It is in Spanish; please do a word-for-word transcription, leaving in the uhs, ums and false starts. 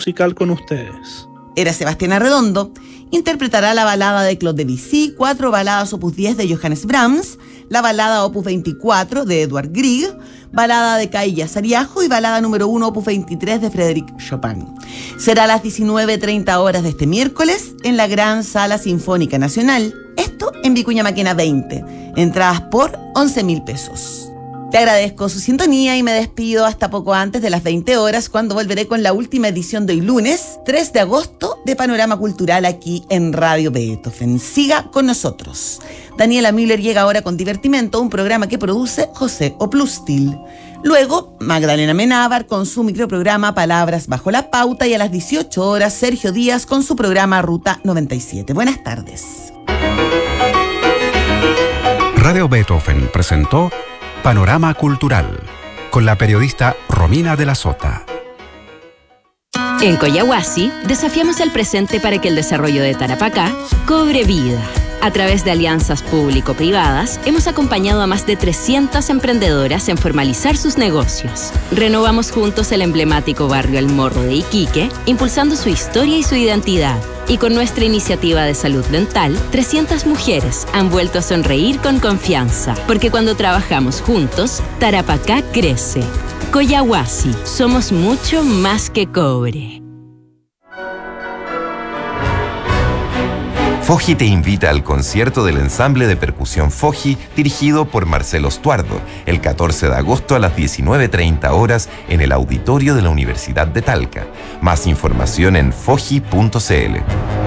musical con ustedes. Era Sebastián Arredondo. Interpretará la balada de Claude Debussy, cuatro baladas opus diez de Johannes Brahms, la balada opus veinticuatro de Edvard Grieg, balada de Kaija Saariaho y balada número uno opus veintitrés de Frédéric Chopin. Será a las diecinueve treinta horas de este miércoles en la Gran Sala Sinfónica Nacional. Esto en Vicuña Maquena veinte. Entradas por once mil pesos. Te agradezco su sintonía y me despido hasta poco antes de las veinte horas, cuando volveré con la última edición de hoy lunes, tres de agosto, de Panorama Cultural aquí en Radio Beethoven. Siga con nosotros. Daniela Müller llega ahora con Divertimento, un programa que produce José Oplustil. Luego, Magdalena Menábar con su microprograma Palabras Bajo la Pauta, y a las dieciocho horas, Sergio Díaz con su programa Ruta noventa y siete. Buenas tardes. Radio Beethoven presentó Panorama Cultural, con la periodista Romina de la Sota. En Collahuasi desafiamos el presente para que el desarrollo de Tarapacá cobre vida. A través de alianzas público-privadas, hemos acompañado a más de trescientas emprendedoras en formalizar sus negocios. Renovamos juntos el emblemático barrio El Morro de Iquique, impulsando su historia y su identidad. Y con nuestra iniciativa de salud dental, trescientas mujeres han vuelto a sonreír con confianza. Porque cuando trabajamos juntos, Tarapacá crece. Collahuasi, somos mucho más que cobre. Foji te invita al concierto del ensamble de percusión Foji, dirigido por Marcelo Stuardo, el catorce de agosto a las diecinueve treinta horas en el auditorio de la Universidad de Talca. Más información en foji punto c l.